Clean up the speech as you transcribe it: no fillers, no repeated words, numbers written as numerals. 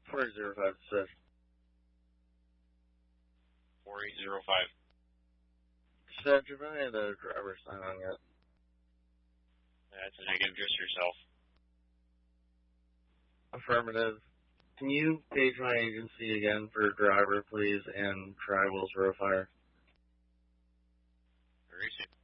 4056. 4805. Said you've been any of the driver sign on yet? That's a negative, just yourself. Affirmative. Can you page my agency again for driver, please, and try Will's Row Fire? Very soon.